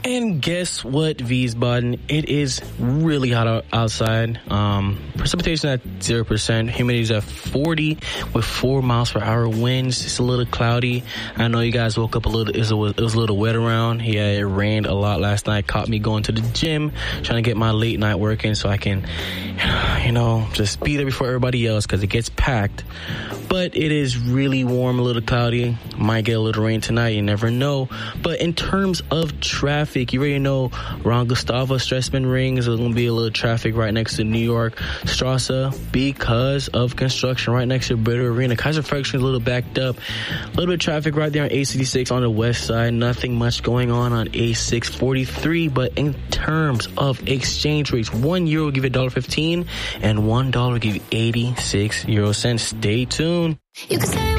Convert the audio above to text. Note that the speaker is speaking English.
And guess what, Wiesbaden? It is really hot outside. Precipitation at 0%. Humidity is at 40 with 4 miles per hour winds. It's a little cloudy. I know you guys woke up a little. It was a little wet around. Yeah, it rained a lot last night. Caught me going to the gym, trying to get my late night working so I can, just be there before everybody else because it gets packed. But it is really warm, a little cloudy. Might get a little rain tonight. You never know. But in terms of traffic, you already know around Gustavo Stressman Rings, there's going to be a little traffic right next to New York Strasse because of construction right next to Brito Arena. Kaiser Friedrichshain is a little backed up. A little bit of traffic right there on A66 on the west side. Nothing much going on A643. But in terms of exchange rates, €1 will give you $1.15 and $1 will give you 86 euro cents. Stay tuned. You can say